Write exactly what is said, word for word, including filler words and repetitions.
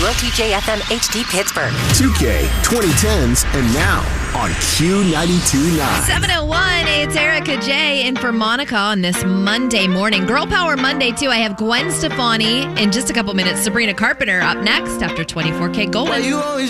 Realty J F M H D Pittsburgh. two K, twenty tens, and now on Q ninety-two point nine. seven oh one, it's Erica J in for Monica on this Monday morning. Girl Power Monday, too. I have Gwen Stefani in just a couple minutes. Sabrina Carpenter up next after twenty-four K Golden.